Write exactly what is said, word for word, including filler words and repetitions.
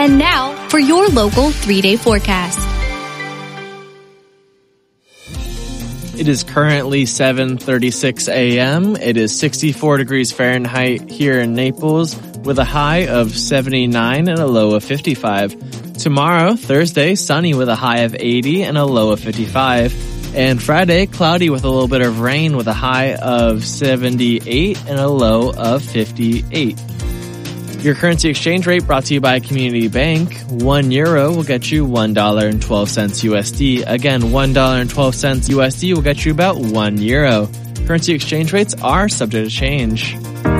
And now for your local three-day forecast. It is currently seven thirty-six a.m. It is sixty-four degrees Fahrenheit here in Naples with a high of seventy-nine and a low of fifty-five. Tomorrow, Thursday, sunny with a high of eighty and a low of fifty-five. And Friday, cloudy with a little bit of rain with a high of seventy-eight and a low of fifty-eight. Your currency exchange rate brought to you by Community Bank. One euro will get you one dollar and twelve cents U S D. Again, one dollar and twelve cents U S D will get you about one euro. Currency exchange rates are subject to change.